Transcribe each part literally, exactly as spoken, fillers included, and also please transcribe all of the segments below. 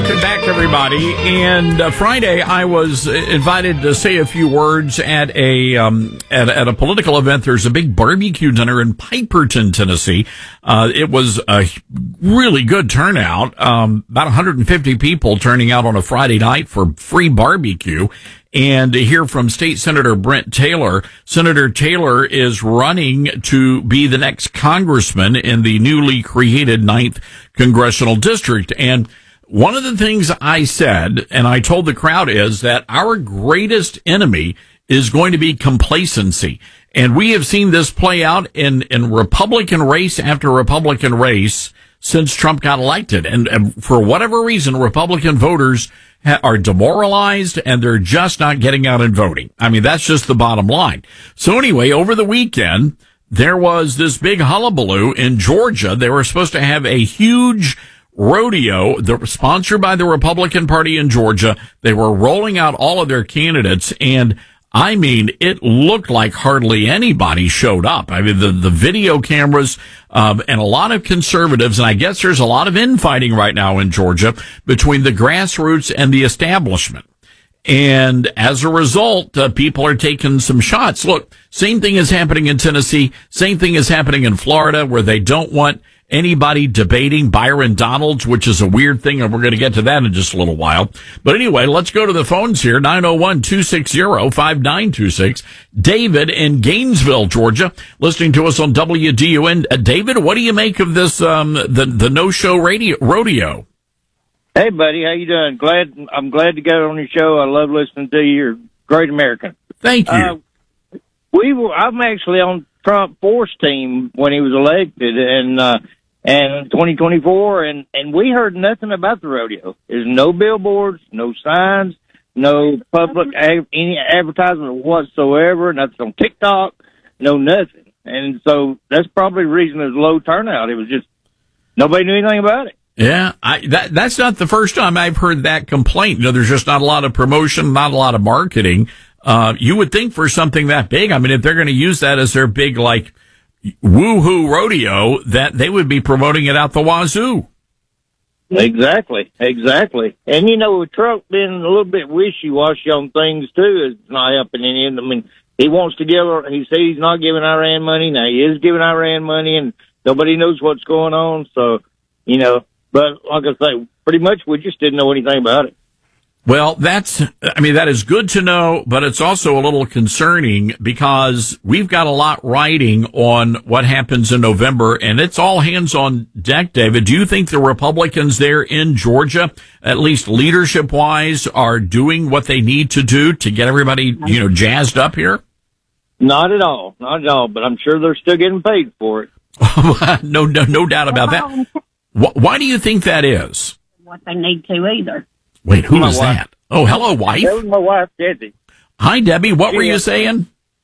Welcome back, everybody. And uh, Friday, I was invited to say a few words at a um, at, at a political event. There's a big barbecue dinner in Piperton, Tennessee. Uh, it was a really good turnout. Um, about one hundred fifty people turning out on a Friday night for free barbecue. And to hear from State Senator Brent Taylor, Senator Taylor is running to be the next congressman in the newly created ninth Congressional District. And one of the things I said, and I told the crowd, is that our greatest enemy is going to be complacency. And we have seen this play out in, in Republican race after Republican race since Trump got elected. And, and for whatever reason, Republican voters ha- are demoralized and they're just not getting out and voting. I mean, that's just the bottom line. So anyway, over the weekend, there was this big hullabaloo in Georgia. They were supposed to have a huge rodeo that was sponsored by the Republican Party in Georgia. They were rolling out all of their candidates, and I mean, it looked like hardly anybody showed up. I mean, the, the video cameras, um, and a lot of conservatives, and I guess there's a lot of infighting right now in Georgia between the grassroots and the establishment. And as a result, uh, people are taking some shots. Look, same thing is happening in Tennessee. Same thing is happening in Florida, where they don't want anybody debating Byron Donalds, which is a weird thing, and we're going to get to that in just a little while. But anyway, let's go to the phones here, nine oh one, two six zero, five nine two six. David in Gainesville, Georgia, listening to us on W D U N. Uh, David, what do you make of this, um, the, the no-show radio, rodeo? Hey, buddy, how you doing? Glad I'm glad to get on your show. I love listening to you. You're a great American. Thank you. Uh, we were. I'm actually on Trump Force team when he was elected, and uh, and twenty twenty-four, and and we heard nothing about the rodeo. There's no billboards, no signs, no public ag- any advertisement whatsoever. Nothing on TikTok, no nothing. And so that's probably the reason there's low turnout. It was just nobody knew anything about it. Yeah, I, that, that's not the first time I've heard that complaint. You know, there's just not a lot of promotion, not a lot of marketing. Uh, you would think for something that big, I mean, if they're going to use that as their big, like, woo-hoo rodeo, that they would be promoting it out the wazoo. Exactly, exactly. And, you know, with Trump being a little bit wishy-washy on things, too, is not helping any of them. I mean, he wants to give, he said he's not giving Iran money. Now, he is giving Iran money, and nobody knows what's going on. So, you know, but like I say, pretty much we just didn't know anything about it. Well, that's, I mean, that is good to know, but it's also a little concerning because we've got a lot riding on what happens in November, and it's all hands on deck, David. Do you think the Republicans there in Georgia, at least leadership wise, are doing what they need to do to get everybody, you know, jazzed up here? Not at all. Not at all, but I'm sure they're still getting paid for it. no, no, no doubt about that. Why do you think that is? What they need to either. Wait, who is that? Oh, hello, wife. That was my wife, Debbie. Hi, Debbie. What were you saying?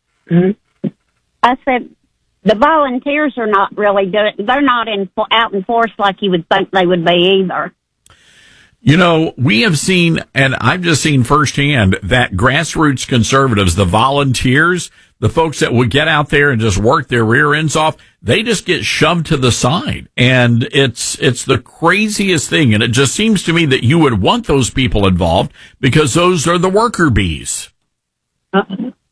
I said the volunteers are not really doing. They're not in out in force like you would think they would be either. You know, we have seen, and I've just seen firsthand, that grassroots conservatives, the volunteers, the folks that would get out there and just work their rear ends off, they just get shoved to the side. And it's, it's the craziest thing. And it just seems to me that you would want those people involved because those are the worker bees. Uh,